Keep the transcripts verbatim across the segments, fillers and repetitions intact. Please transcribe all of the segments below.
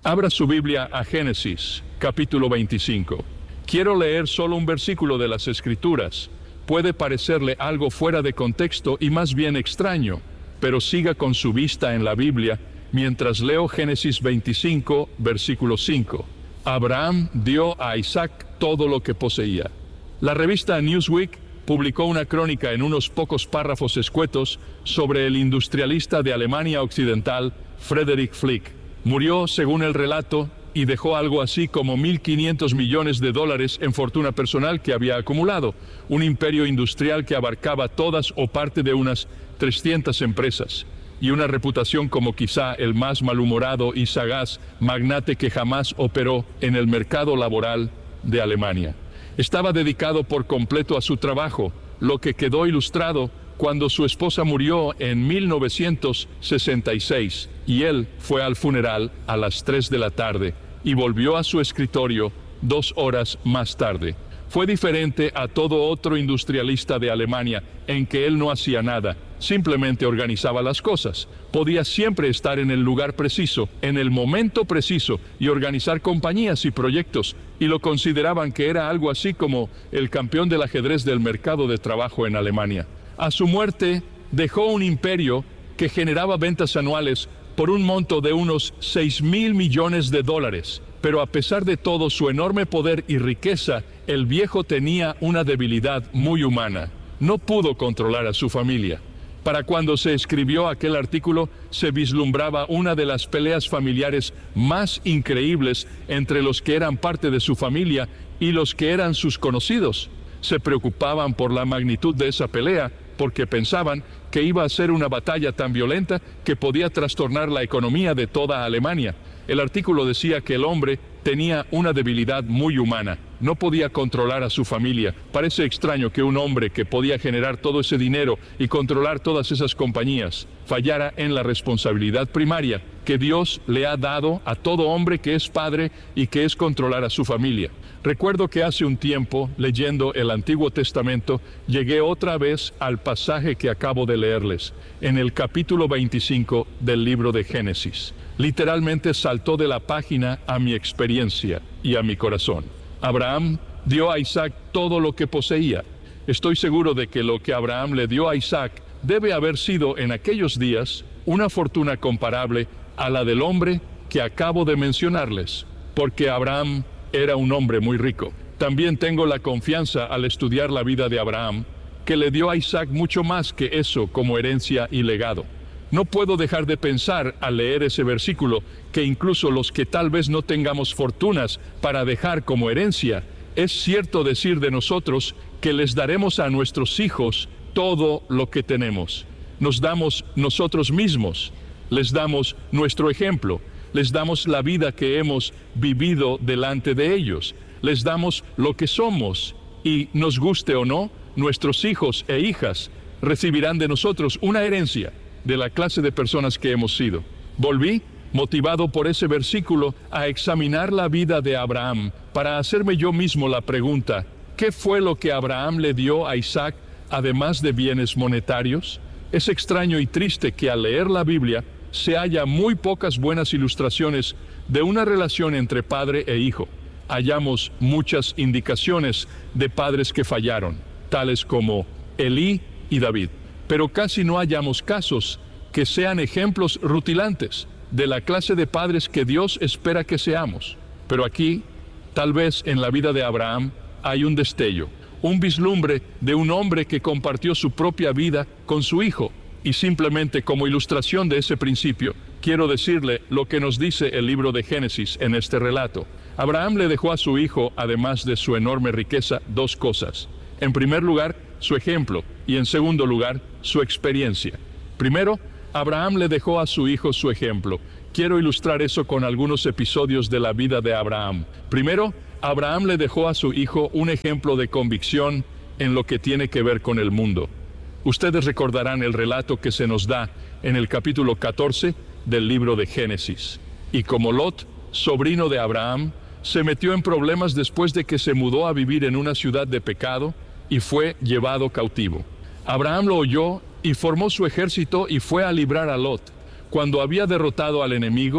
Abra su Biblia a Génesis, capítulo veinticinco. Quiero leer solo un versículo de las Escrituras. Puede parecerle algo fuera de contexto y más bien extraño, pero siga con su vista en la Biblia mientras leo Génesis veinticinco, versículo cinco. Abraham dio a Isaac todo lo que poseía. La revista Newsweek publicó una crónica en unos pocos párrafos escuetos sobre el industrialista de Alemania Occidental, Frederick Flick. Murió, según el relato, y dejó algo así como mil quinientos millones de dólares en fortuna personal que había acumulado, un imperio industrial que abarcaba todas o parte de unas trescientas empresas, y una reputación como quizá el más malhumorado y sagaz magnate que jamás operó en el mercado laboral de Alemania. Estaba dedicado por completo a su trabajo, lo que quedó ilustrado cuando su esposa murió en mil novecientos sesenta y seis, y él fue al funeral a las tres de la tarde y volvió a su escritorio dos horas más tarde. Fue diferente a todo otro industrialista de Alemania, en que él no hacía nada, simplemente organizaba las cosas. Podía siempre estar en el lugar preciso, en el momento preciso, y organizar compañías y proyectos, y lo consideraban que era algo así como el campeón del ajedrez del mercado de trabajo en Alemania. A su muerte, dejó un imperio que generaba ventas anuales por un monto de unos seis mil millones de dólares. Pero a pesar de todo su enorme poder y riqueza, el viejo tenía una debilidad muy humana. No pudo controlar a su familia. Para cuando se escribió aquel artículo, se vislumbraba una de las peleas familiares más increíbles entre los que eran parte de su familia y los que eran sus conocidos. Se preocupaban por la magnitud de esa pelea, porque pensaban que iba a ser una batalla tan violenta que podía trastornar la economía de toda Alemania. El artículo decía que el hombre tenía una debilidad muy humana, no podía controlar a su familia. Parece extraño que un hombre que podía generar todo ese dinero y controlar todas esas compañías fallara en la responsabilidad primaria que Dios le ha dado a todo hombre que es padre y que es controlar a su familia. Recuerdo que hace un tiempo, leyendo el Antiguo Testamento, llegué otra vez al pasaje que acabo de leerles, en el capítulo veinticinco del libro de Génesis. Literalmente saltó de la página a mi experiencia y a mi corazón. Abraham dio a Isaac todo lo que poseía. Estoy seguro de que lo que Abraham le dio a Isaac debe haber sido en aquellos días una fortuna comparable a la del hombre que acabo de mencionarles, porque Abraham era un hombre muy rico. También tengo la confianza al estudiar la vida de Abraham, que le dio a Isaac mucho más que eso como herencia y legado. No puedo dejar de pensar al leer ese versículo que incluso los que tal vez no tengamos fortunas para dejar como herencia, es cierto decir de nosotros que les daremos a nuestros hijos todo lo que tenemos. Nos damos nosotros mismos, les damos nuestro ejemplo, les damos la vida que hemos vivido delante de ellos, les damos lo que somos y, nos guste o no, nuestros hijos e hijas recibirán de nosotros una herencia de la clase de personas que hemos sido. Volví, motivado por ese versículo, a examinar la vida de Abraham para hacerme yo mismo la pregunta: ¿qué fue lo que Abraham le dio a Isaac además de bienes monetarios? Es extraño y triste que al leer la Biblia se haya muy pocas buenas ilustraciones de una relación entre padre e hijo. Hallamos muchas indicaciones de padres que fallaron, tales como Elí y David. Pero casi no hallamos casos que sean ejemplos rutilantes de la clase de padres que Dios espera que seamos. Pero aquí, tal vez en la vida de Abraham, hay un destello, un vislumbre de un hombre que compartió su propia vida con su hijo. Y simplemente como ilustración de ese principio, quiero decirle lo que nos dice el libro de Génesis en este relato. Abraham le dejó a su hijo, además de su enorme riqueza, dos cosas. En primer lugar, su ejemplo, y en segundo lugar, su experiencia. Primero, Abraham le dejó a su hijo su ejemplo. Quiero ilustrar eso con algunos episodios de la vida de Abraham. Primero, Abraham le dejó a su hijo un ejemplo de convicción en lo que tiene que ver con el mundo. Ustedes recordarán el relato que se nos da en el capítulo catorce del libro de Génesis. Y como Lot, sobrino de Abraham, se metió en problemas después de que se mudó a vivir en una ciudad de pecado y fue llevado cautivo. Abraham lo oyó y formó su ejército y fue a librar a Lot. Cuando había derrotado al enemigo,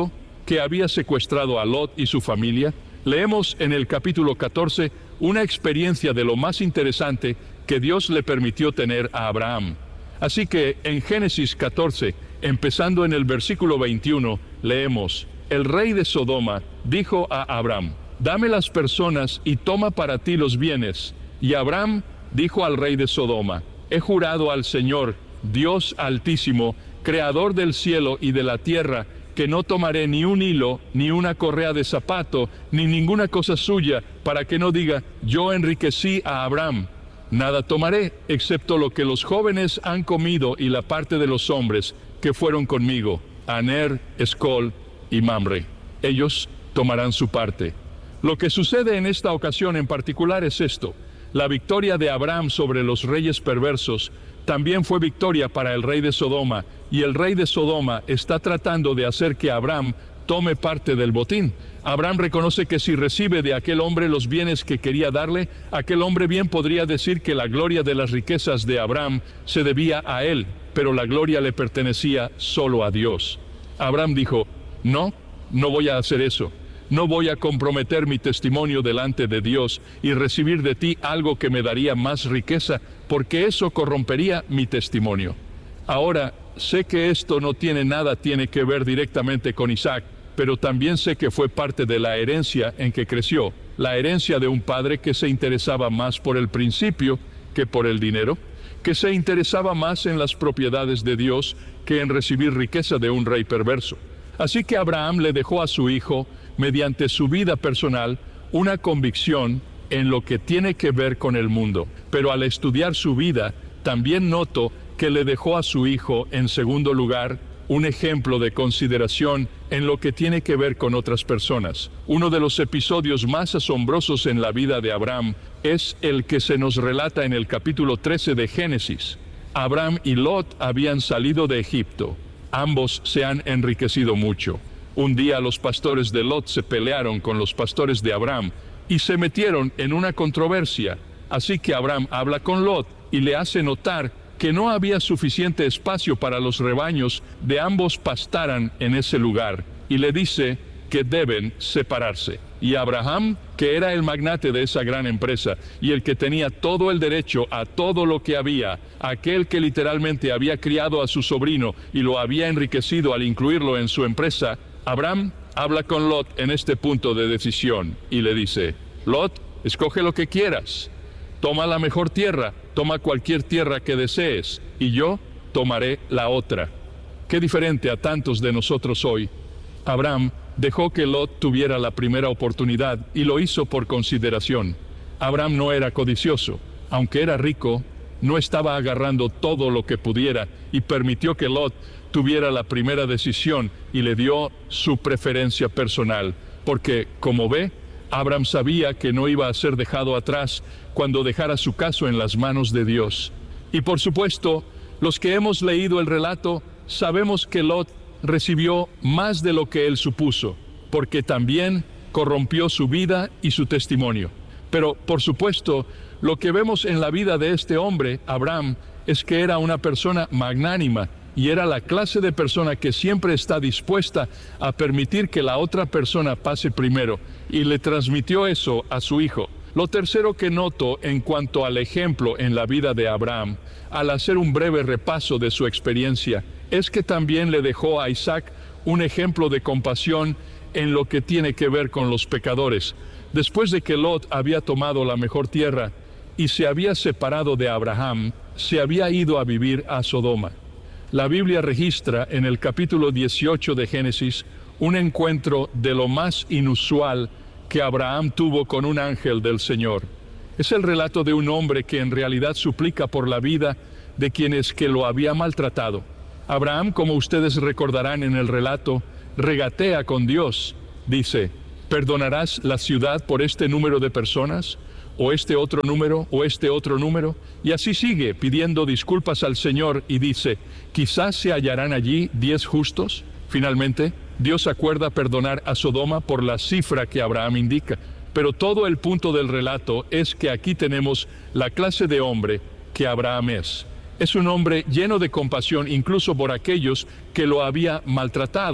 que había secuestrado a Lot y su familia, leemos en el capítulo catorce una experiencia de lo más interesante que Dios le permitió tener a Abraham. Así que en Génesis catorce, empezando en el versículo veintiuno, leemos: el rey de Sodoma dijo a Abraham: dame las personas y toma para ti los bienes. Y Abraham dijo al rey de Sodoma: he jurado al Señor, Dios Altísimo, Creador del cielo y de la tierra, que no tomaré ni un hilo, ni una correa de zapato, ni ninguna cosa suya, para que no diga: yo enriquecí a Abraham. Nada tomaré, excepto lo que los jóvenes han comido y la parte de los hombres que fueron conmigo, Aner, Escol y Mamre. Ellos tomarán su parte. Lo que sucede en esta ocasión en particular es esto: la victoria de Abraham sobre los reyes perversos también fue victoria para el rey de Sodoma, y el rey de Sodoma está tratando de hacer que Abraham tome parte del botín. Abraham reconoce que si recibe de aquel hombre los bienes que quería darle, aquel hombre bien podría decir que la gloria de las riquezas de Abraham se debía a él, pero la gloria le pertenecía solo a Dios. Abraham dijo: no, no voy a hacer eso. No voy a comprometer mi testimonio delante de Dios y recibir de ti algo que me daría más riqueza, porque eso corrompería mi testimonio. Ahora, sé que esto no tiene nada tiene que ver directamente con Isaac, pero también sé que fue parte de la herencia en que creció, la herencia de un padre que se interesaba más por el principio que por el dinero, que se interesaba más en las propiedades de Dios que en recibir riqueza de un rey perverso. Así que Abraham le dejó a su hijo, mediante su vida personal, una convicción en lo que tiene que ver con el mundo. Pero al estudiar su vida, también noto que le dejó a su hijo, en segundo lugar, un ejemplo de consideración en lo que tiene que ver con otras personas. Uno de los episodios más asombrosos en la vida de Abraham es el que se nos relata en el capítulo trece de Génesis. Abraham y Lot habían salido de Egipto. Ambos se han enriquecido mucho. Un día los pastores de Lot se pelearon con los pastores de Abraham y se metieron en una controversia. Así que Abraham habla con Lot y le hace notar que no había suficiente espacio para los rebaños de ambos pastaran en ese lugar, y le dice que deben separarse. Y Abraham, que era el magnate de esa gran empresa y el que tenía todo el derecho a todo lo que había, aquel que literalmente había criado a su sobrino y lo había enriquecido al incluirlo en su empresa, Abraham habla con Lot en este punto de decisión y le dice: Lot, escoge lo que quieras, toma la mejor tierra, toma cualquier tierra que desees, y yo tomaré la otra. Qué diferente a tantos de nosotros hoy. Abraham dejó que Lot tuviera la primera oportunidad y lo hizo por consideración. Abraham no era codicioso. Aunque era rico, no estaba agarrando todo lo que pudiera y permitió que Lot tuviera la primera decisión y le dio su preferencia personal, porque, como ve, Abraham sabía que no iba a ser dejado atrás cuando dejara su caso en las manos de Dios. Y por supuesto, los que hemos leído el relato sabemos que Lot recibió más de lo que él supuso, porque también corrompió su vida y su testimonio. Pero, por supuesto, lo que vemos en la vida de este hombre, Abraham, es que era una persona magnánima y era la clase de persona que siempre está dispuesta a permitir que la otra persona pase primero, y le transmitió eso a su hijo. Lo tercero que noto en cuanto al ejemplo en la vida de Abraham, al hacer un breve repaso de su experiencia, es que también le dejó a Isaac un ejemplo de compasión en lo que tiene que ver con los pecadores. Después de que Lot había tomado la mejor tierra y se había separado de Abraham, se había ido a vivir a Sodoma. La Biblia registra en el capítulo dieciocho de Génesis un encuentro de lo más inusual que Abraham tuvo con un ángel del Señor. Es el relato de un hombre que en realidad suplica por la vida de quienes que lo había maltratado. Abraham, como ustedes recordarán en el relato, regatea con Dios. Dice: ¿perdonarás la ciudad por este número de personas? ¿O este otro número? ¿O este otro número? Y así sigue pidiendo disculpas al Señor y dice: ¿quizás se hallarán allí diez justos? Finalmente, Dios acuerda perdonar a Sodoma por la cifra que Abraham indica. Pero todo el punto del relato es que aquí tenemos la clase de hombre que Abraham es. Es un hombre lleno de compasión incluso por aquellos que lo había maltratado,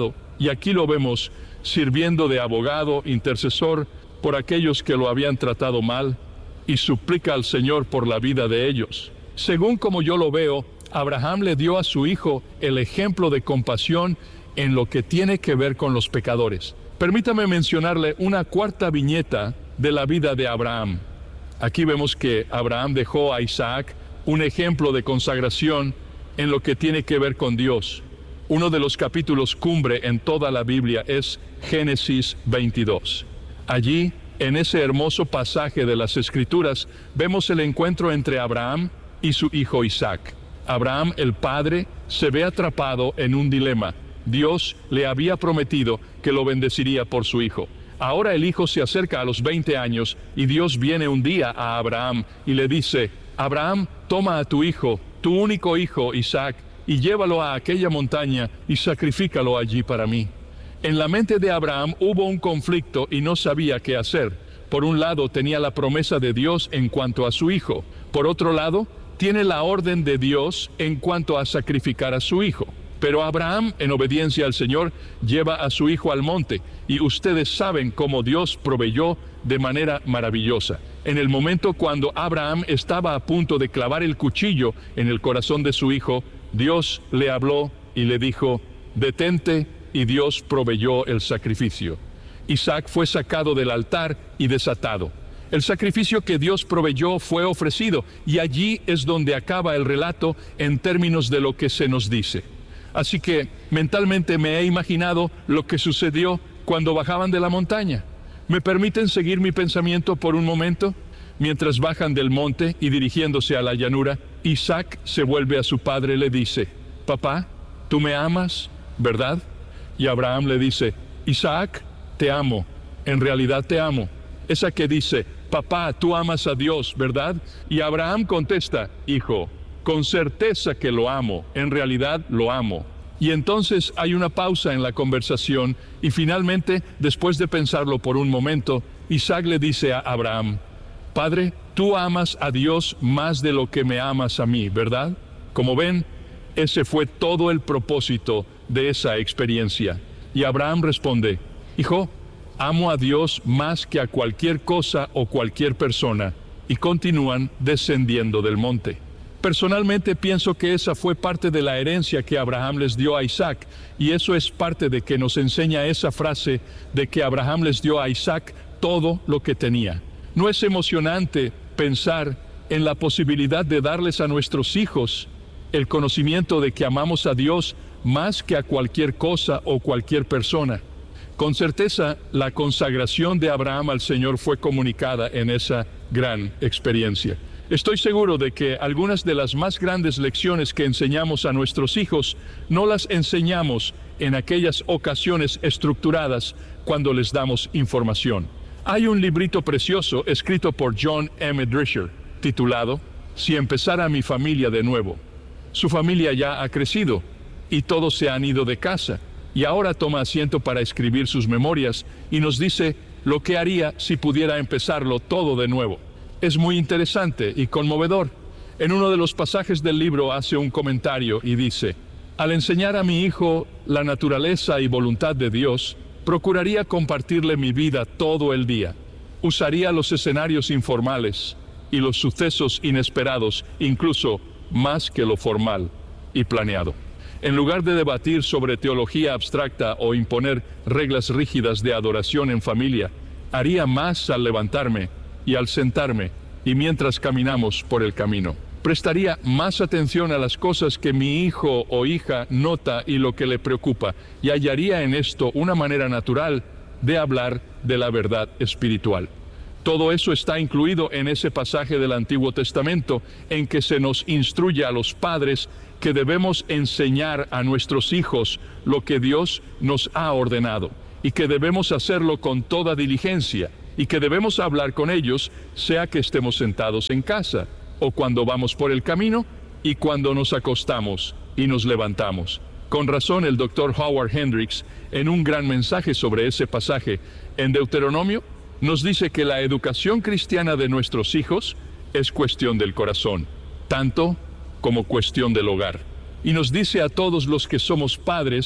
y aquí lo vemos sirviendo de abogado, intercesor por aquellos que lo habían tratado mal, y suplica al Señor por la vida de ellos. Según como yo lo veo, Abraham le dio a su hijo el ejemplo de compasión en lo que tiene que ver con los pecadores. Permítame mencionarle una cuarta viñeta de la vida de Abraham. Aquí vemos que Abraham dejó a Isaac un ejemplo de consagración en lo que tiene que ver con Dios. Uno de los capítulos cumbre en toda la Biblia es Génesis veintidós. Allí, en ese hermoso pasaje de las Escrituras, vemos el encuentro entre Abraham y su hijo Isaac. Abraham, el padre, se ve atrapado en un dilema. Dios le había prometido que lo bendeciría por su hijo. Ahora el hijo se acerca a los veinte años y Dios viene un día a Abraham y le dice: Abraham, toma a tu hijo, tu único hijo Isaac, y llévalo a aquella montaña y sacrifícalo allí para mí. En la mente de Abraham hubo un conflicto y no sabía qué hacer. Por un lado tenía la promesa de Dios en cuanto a su hijo. Por otro lado, tiene la orden de Dios en cuanto a sacrificar a su hijo. Pero Abraham, en obediencia al Señor, lleva a su hijo al monte, y ustedes saben cómo Dios proveyó de manera maravillosa. En el momento cuando Abraham estaba a punto de clavar el cuchillo en el corazón de su hijo, Dios le habló y le dijo: detente, y Dios proveyó el sacrificio. Isaac fue sacado del altar y desatado. El sacrificio que Dios proveyó fue ofrecido, y allí es donde acaba el relato en términos de lo que se nos dice. Así que mentalmente me he imaginado lo que sucedió cuando bajaban de la montaña. ¿Me permiten seguir mi pensamiento por un momento? Mientras bajan del monte y dirigiéndose a la llanura, Isaac se vuelve a su padre y le dice: papá, ¿tú me amas, verdad? Y Abraham le dice: Isaac, te amo, en realidad te amo. Esa que dice: papá, tú amas a Dios, ¿verdad? Y Abraham contesta: hijo, con certeza que lo amo, en realidad lo amo. Y entonces hay una pausa en la conversación, y finalmente, después de pensarlo por un momento, Isaac le dice a Abraham: Padre, tú amas a Dios más de lo que me amas a mí, ¿verdad? Como ven, ese fue todo el propósito de esa experiencia. Y Abraham responde: hijo, amo a Dios más que a cualquier cosa o cualquier persona. Y continúan descendiendo del monte. Personalmente pienso que esa fue parte de la herencia que Abraham les dio a Isaac, y eso es parte de que nos enseña esa frase de que Abraham les dio a Isaac todo lo que tenía. ¿No es emocionante pensar en la posibilidad de darles a nuestros hijos el conocimiento de que amamos a Dios más que a cualquier cosa o cualquier persona? Con certeza, la consagración de Abraham al Señor fue comunicada en esa gran experiencia. Estoy seguro de que algunas de las más grandes lecciones que enseñamos a nuestros hijos no las enseñamos en aquellas ocasiones estructuradas cuando les damos información. Hay un librito precioso escrito por John M. Drisher, titulado Si empezara mi familia de nuevo. Su familia ya ha crecido y todos se han ido de casa, y ahora toma asiento para escribir sus memorias y nos dice lo que haría si pudiera empezarlo todo de nuevo. Es muy interesante y conmovedor. En uno de los pasajes del libro hace un comentario y dice: al enseñar a mi hijo la naturaleza y voluntad de Dios, procuraría compartirle mi vida todo el día. Usaría los escenarios informales y los sucesos inesperados, incluso más que lo formal y planeado. En lugar de debatir sobre teología abstracta o imponer reglas rígidas de adoración en familia, haría más al levantarme y al sentarme y mientras caminamos por el camino. Prestaría más atención a las cosas que mi hijo o hija nota y lo que le preocupa, y hallaría en esto una manera natural de hablar de la verdad espiritual. Todo eso está incluido en ese pasaje del Antiguo Testamento en que se nos instruye a los padres que debemos enseñar a nuestros hijos lo que Dios nos ha ordenado, y que debemos hacerlo con toda diligencia, y que debemos hablar con ellos, sea que estemos sentados en casa, o cuando vamos por el camino, y cuando nos acostamos y nos levantamos. Con razón, el doctor Howard Hendricks, en un gran mensaje sobre ese pasaje en Deuteronomio, nos dice que la educación cristiana de nuestros hijos es cuestión del corazón, tanto como cuestión del hogar. Y nos dice a todos los que somos padres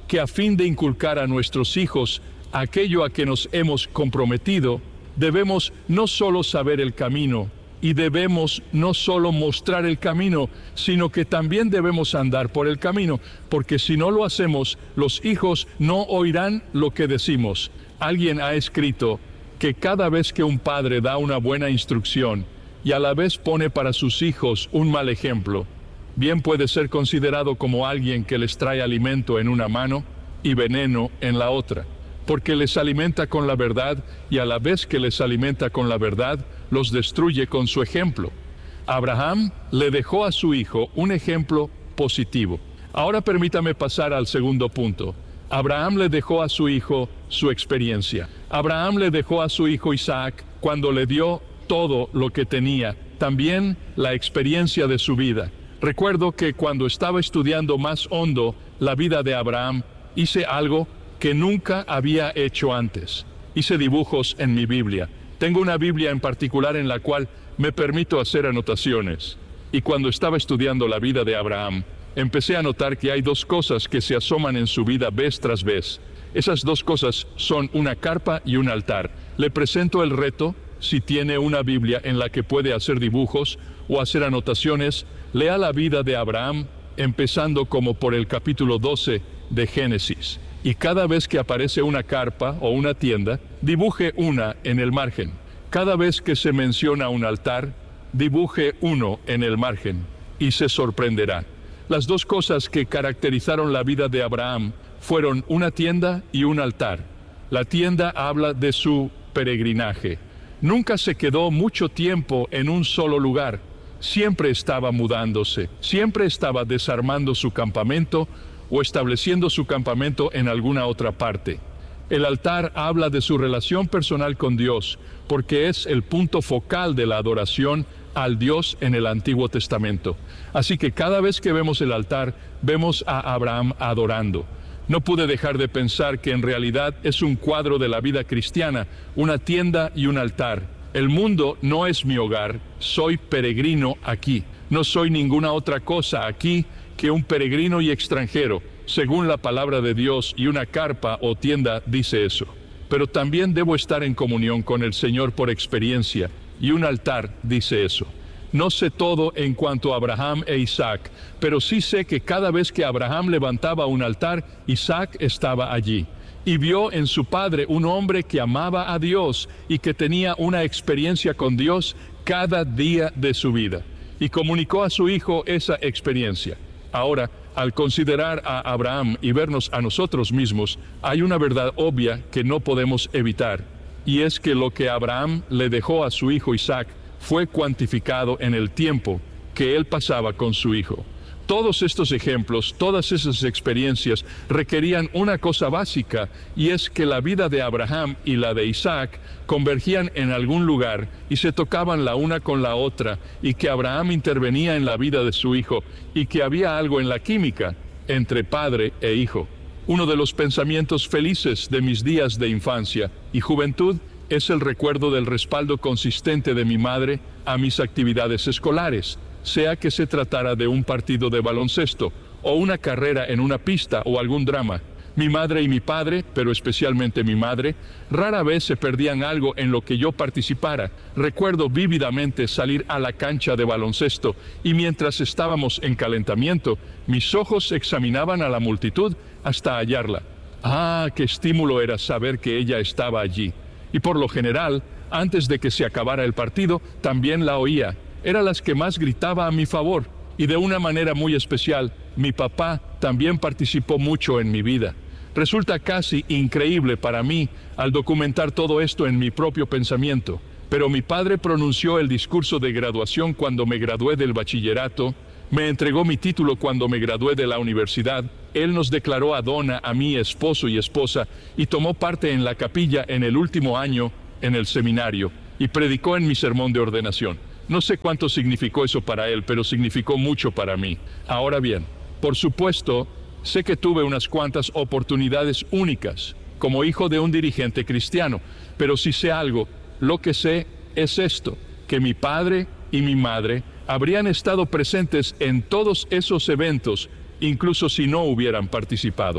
que a fin de inculcar a nuestros hijos aquello a que nos hemos comprometido, debemos no solo saber el camino, y debemos no solo mostrar el camino, sino que también debemos andar por el camino, porque si no lo hacemos, los hijos no oirán lo que decimos. Alguien ha escrito que cada vez que un padre da una buena instrucción y a la vez pone para sus hijos un mal ejemplo, bien puede ser considerado como alguien que les trae alimento en una mano y veneno en la otra, porque les alimenta con la verdad y a la vez que les alimenta con la verdad, los destruye con su ejemplo. Abraham le dejó a su hijo un ejemplo positivo. Ahora permítame pasar al segundo punto. Abraham le dejó a su hijo su experiencia. Abraham le dejó a su hijo Isaac cuando le dio todo lo que tenía, también la experiencia de su vida. Recuerdo que cuando estaba estudiando más hondo la vida de Abraham, hice algo que nunca había hecho antes. Hice dibujos en mi Biblia. Tengo una Biblia en particular en la cual me permito hacer anotaciones. Y cuando estaba estudiando la vida de Abraham, empecé a notar que hay dos cosas que se asoman en su vida vez tras vez. Esas dos cosas son una carpa y un altar. Le presento el reto, si tiene una Biblia en la que puede hacer dibujos o hacer anotaciones, lea la vida de Abraham, empezando como por el capítulo doce de Génesis. Y cada vez que aparece una carpa o una tienda, dibuje una en el margen. Cada vez que se menciona un altar, dibuje uno en el margen, y se sorprenderá. Las dos cosas que caracterizaron la vida de Abraham fueron una tienda y un altar. La tienda habla de su peregrinaje. Nunca se quedó mucho tiempo en un solo lugar. Siempre estaba mudándose, siempre estaba desarmando su campamento o estableciendo su campamento en alguna otra parte. El altar habla de su relación personal con Dios, porque es el punto focal de la adoración al Dios en el Antiguo Testamento. Así que cada vez que vemos el altar, vemos a Abraham adorando. No pude dejar de pensar que en realidad es un cuadro de la vida cristiana, una tienda y un altar. El mundo no es mi hogar, soy peregrino aquí. No soy ninguna otra cosa aquí que un peregrino y extranjero, según la palabra de Dios, y una carpa o tienda dice eso. Pero también debo estar en comunión con el Señor por experiencia, y un altar dice eso. No sé todo en cuanto a Abraham e Isaac, pero sí sé que cada vez que Abraham levantaba un altar, Isaac estaba allí. Y vio en su padre un hombre que amaba a Dios y que tenía una experiencia con Dios cada día de su vida. Y comunicó a su hijo esa experiencia. Ahora, al considerar a Abraham y vernos a nosotros mismos, hay una verdad obvia que no podemos evitar, y es que lo que Abraham le dejó a su hijo Isaac fue cuantificado en el tiempo que él pasaba con su hijo. Todos estos ejemplos, todas esas experiencias requerían una cosa básica, y es que la vida de Abraham y la de Isaac convergían en algún lugar y se tocaban la una con la otra, y que Abraham intervenía en la vida de su hijo, y que había algo en la química entre padre e hijo. Uno de los pensamientos felices de mis días de infancia y juventud es el recuerdo del respaldo consistente de mi madre a mis actividades escolares, sea que se tratara de un partido de baloncesto, o una carrera en una pista, o algún drama. Mi madre y mi padre, pero especialmente mi madre, rara vez se perdían algo en lo que yo participara. Recuerdo vívidamente salir a la cancha de baloncesto, y mientras estábamos en calentamiento, mis ojos examinaban a la multitud hasta hallarla. Ah, qué estímulo era saber que ella estaba allí. Y por lo general, antes de que se acabara el partido, también la oía. Era las que más gritaba a mi favor, y de una manera muy especial, mi papá también participó mucho en mi vida. Resulta casi increíble para mí al documentar todo esto en mi propio pensamiento, pero mi padre pronunció el discurso de graduación cuando me gradué del bachillerato, me entregó mi título cuando me gradué de la universidad, él nos declaró a Donna, a mí, esposo y esposa, y tomó parte en la capilla en el último año en el seminario, y predicó en mi sermón de ordenación. No sé cuánto significó eso para él, pero significó mucho para mí. Ahora bien, por supuesto, sé que tuve unas cuantas oportunidades únicas como hijo de un dirigente cristiano, pero si sé algo, lo que sé es esto, que mi padre y mi madre habrían estado presentes en todos esos eventos, incluso si no hubieran participado.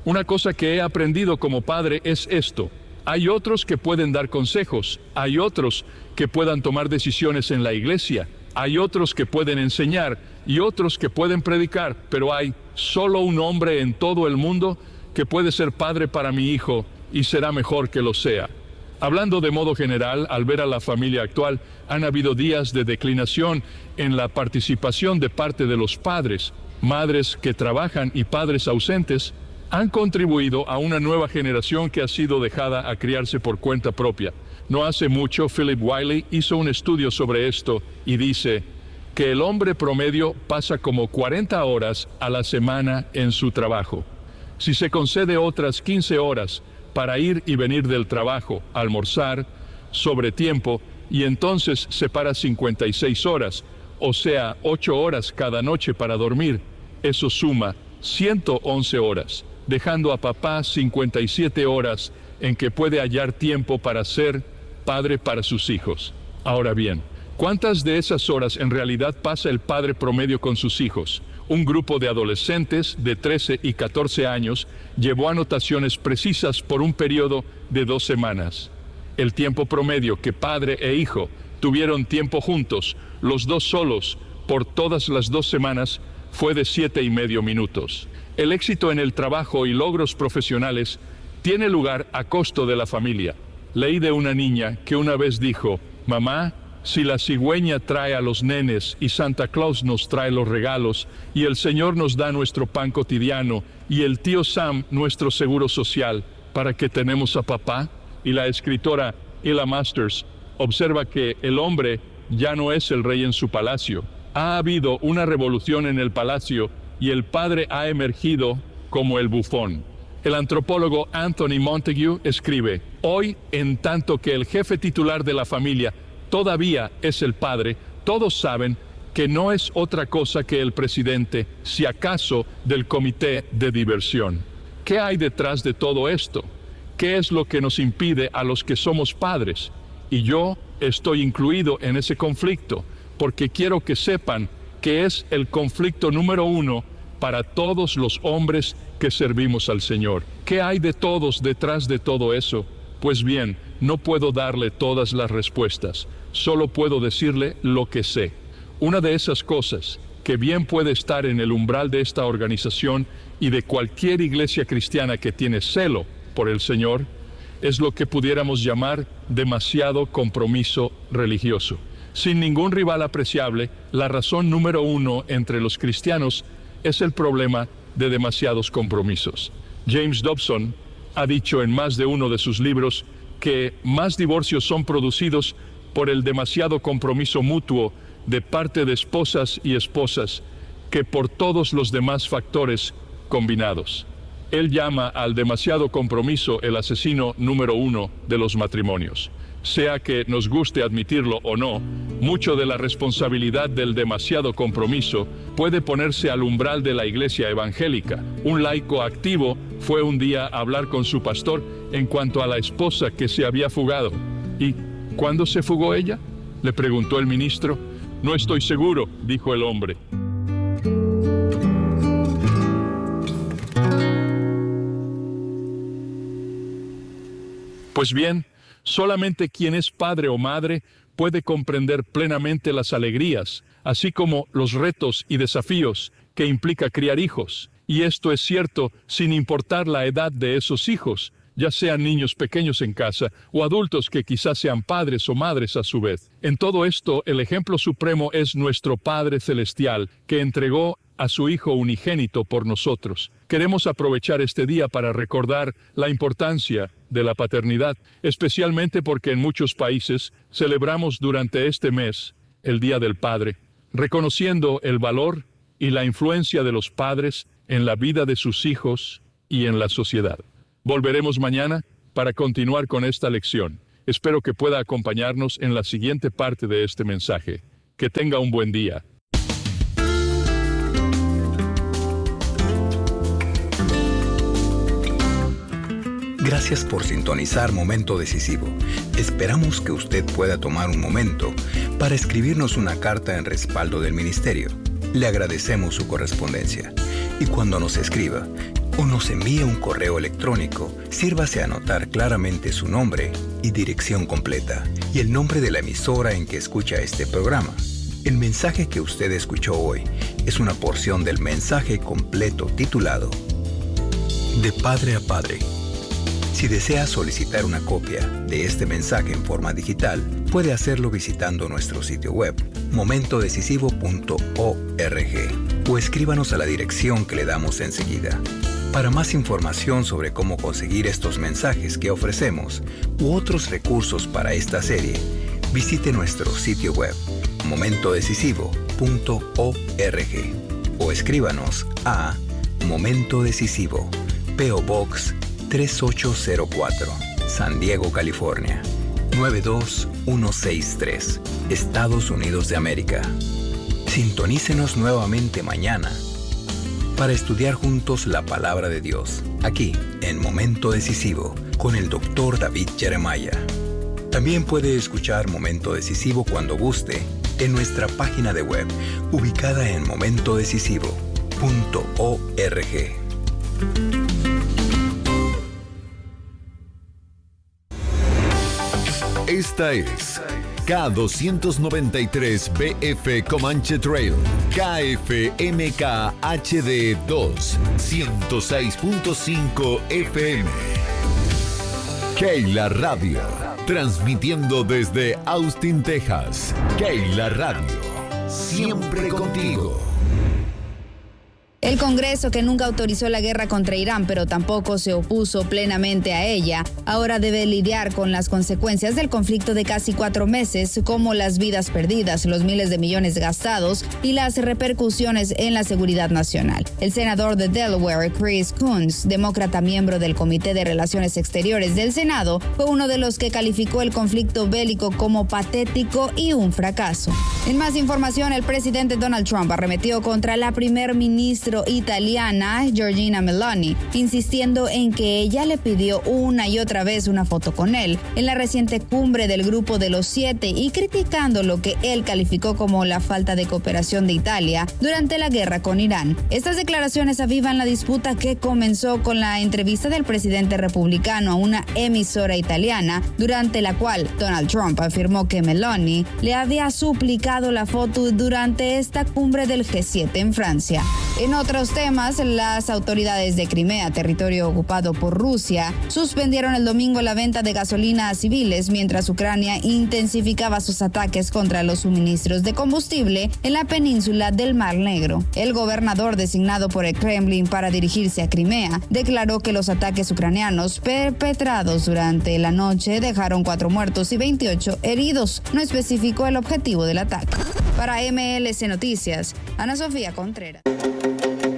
Una cosa que he aprendido como padre es esto. Hay otros que pueden dar consejos, hay otros que puedan tomar decisiones en la iglesia, hay otros que pueden enseñar y otros que pueden predicar, pero hay solo un hombre en todo el mundo que puede ser padre para mi hijo y será mejor que lo sea. Hablando de modo general, al ver a la familia actual, han habido días de declinación en la participación de parte de los padres. Madres que trabajan y padres ausentes han contribuido a una nueva generación que ha sido dejada a criarse por cuenta propia. No hace mucho, Philip Wiley hizo un estudio sobre esto y dice que el hombre promedio pasa como cuarenta horas a la semana en su trabajo. Si se concede otras quince horas para ir y venir del trabajo, almorzar, sobre tiempo, y entonces separa cincuenta y seis horas, o sea, ocho horas cada noche para dormir, eso suma ciento once horas, dejando a papá cincuenta y siete horas en que puede hallar tiempo para ser padre para sus hijos. Ahora bien, ¿cuántas de esas horas en realidad pasa el padre promedio con sus hijos? Un grupo de adolescentes de trece y catorce años llevó anotaciones precisas por un periodo de dos semanas. El tiempo promedio que padre e hijo tuvieron tiempo juntos, los dos solos, por todas las dos semanas, fue de siete y medio minutos. El éxito en el trabajo y logros profesionales tiene lugar a costo de la familia. Leí de una niña que una vez dijo: «Mamá, si la cigüeña trae a los nenes y Santa Claus nos trae los regalos y el Señor nos da nuestro pan cotidiano y el tío Sam nuestro seguro social, ¿para qué tenemos a papá?». Y la escritora Ella Masters observa que el hombre ya no es el rey en su palacio. Ha habido una revolución en el palacio y el padre ha emergido como el bufón. El antropólogo Anthony Montague escribe: «Hoy, en tanto que el jefe titular de la familia todavía es el padre, todos saben que no es otra cosa que el presidente, si acaso, del comité de diversión». ¿Qué hay detrás de todo esto? ¿Qué es lo que nos impide a los que somos padres? Y yo estoy incluido en ese conflicto, porque quiero que sepan que es el conflicto número uno para todos los hombres que servimos al Señor. ¿Qué hay de todos detrás de todo eso? Pues bien, no puedo darle todas las respuestas, solo puedo decirle lo que sé. Una de esas cosas que bien puede estar en el umbral de esta organización y de cualquier iglesia cristiana que tiene celo por el Señor, es lo que pudiéramos llamar demasiado compromiso religioso. Sin ningún rival apreciable, la razón número uno entre los cristianos es el problema de demasiados compromisos. James Dobson ha dicho en más de uno de sus libros que más divorcios son producidos por el demasiado compromiso mutuo de parte de esposas y esposas que por todos los demás factores combinados. Él llama al demasiado compromiso el asesino número uno de los matrimonios. Sea que nos guste admitirlo o no, mucho de la responsabilidad del demasiado compromiso puede ponerse al umbral de la iglesia evangélica. Un laico activo fue un día a hablar con su pastor en cuanto a la esposa que se había fugado. ¿Y cuándo se fugó ella?, le preguntó el ministro. «No estoy seguro», dijo el hombre. Pues bien, solamente quien es padre o madre puede comprender plenamente las alegrías, así como los retos y desafíos que implica criar hijos. Y esto es cierto sin importar la edad de esos hijos, ya sean niños pequeños en casa o adultos que quizás sean padres o madres a su vez. En todo esto, el ejemplo supremo es nuestro Padre Celestial, que entregó a su Hijo unigénito por nosotros. Queremos aprovechar este día para recordar la importancia de la paternidad, especialmente porque en muchos países celebramos durante este mes el Día del Padre, reconociendo el valor y la influencia de los padres en la vida de sus hijos y en la sociedad. Volveremos mañana para continuar con esta lección. Espero que pueda acompañarnos en la siguiente parte de este mensaje. Que tenga un buen día. Gracias por sintonizar Momento Decisivo. Esperamos que usted pueda tomar un momento para escribirnos una carta en respaldo del ministerio. Le agradecemos su correspondencia. Y cuando nos escriba, o nos envíe un correo electrónico, sírvase a anotar claramente su nombre y dirección completa y el nombre de la emisora en que escucha este programa. El mensaje que usted escuchó hoy es una porción del mensaje completo titulado De Padre a Padre. Si desea solicitar una copia de este mensaje en forma digital, puede hacerlo visitando nuestro sitio web, momento decisivo punto org, o escríbanos a la dirección que le damos enseguida. Para más información sobre cómo conseguir estos mensajes que ofrecemos u otros recursos para esta serie, visite nuestro sitio web, momento decisivo punto org, o escríbanos a Momento Decisivo, P O Box tres ocho cero cuatro, San Diego, California, nueve dos uno seis tres, Estados Unidos de América. Sintonícenos nuevamente mañana para estudiar juntos la palabra de Dios, aquí en Momento Decisivo, con el doctor David Jeremiah. También puede escuchar Momento Decisivo cuando guste en nuestra página de web, ubicada en momento decisivo punto org. Esta es K doscientos noventa y tres B F Comanche Trail, K F M K H D dos, ciento seis punto cinco F M. Keila Radio, transmitiendo desde Austin, Texas. Keila Radio, siempre contigo. El Congreso, que nunca autorizó la guerra contra Irán, pero tampoco se opuso plenamente a ella, ahora debe lidiar con las consecuencias del conflicto de casi cuatro meses, como las vidas perdidas, los miles de millones gastados y las repercusiones en la seguridad nacional. El senador de Delaware, Chris Coons, demócrata miembro del Comité de Relaciones Exteriores del Senado, fue uno de los que calificó el conflicto bélico como patético y un fracaso. En más información, el presidente Donald Trump arremetió contra la primer ministra italiana Giorgia Meloni, insistiendo en que ella le pidió una y otra vez una foto con él en la reciente cumbre del Grupo de los Siete y criticando lo que él calificó como la falta de cooperación de Italia durante la guerra con Irán. Estas declaraciones avivan la disputa que comenzó con la entrevista del presidente republicano a una emisora italiana, durante la cual Donald Trump afirmó que Meloni le había suplicado la foto durante esta cumbre del G siete en Francia. En otros temas, las autoridades de Crimea, territorio ocupado por Rusia, suspendieron el domingo la venta de gasolina a civiles mientras Ucrania intensificaba sus ataques contra los suministros de combustible en la península del Mar Negro. El gobernador designado por el Kremlin para dirigirse a Crimea declaró que los ataques ucranianos perpetrados durante la noche dejaron cuatro muertos y veintiocho heridos. No especificó el objetivo del ataque. Para M L C Noticias, Ana Sofía Contreras.